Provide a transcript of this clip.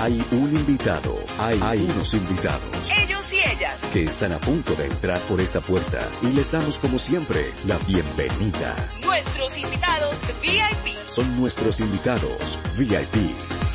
Hay un invitado, hay unos invitados. Ellos y ellas. Que están a punto de entrar por esta puerta y les damos como siempre la bienvenida. Nuestros invitados VIP. Son nuestros invitados VIP.